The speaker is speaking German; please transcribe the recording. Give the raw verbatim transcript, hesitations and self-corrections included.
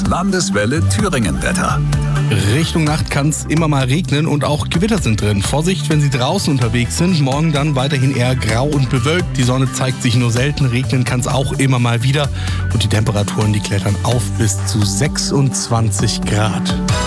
Landeswelle Thüringen-Wetter. Richtung Nacht kann es immer mal regnen und auch Gewitter sind drin. Vorsicht, wenn Sie draußen unterwegs sind. Morgen dann weiterhin eher grau und bewölkt. Die Sonne zeigt sich nur selten. Regnen kann es auch immer mal wieder. Und die Temperaturen, die klettern auf bis zu sechsundzwanzig Grad.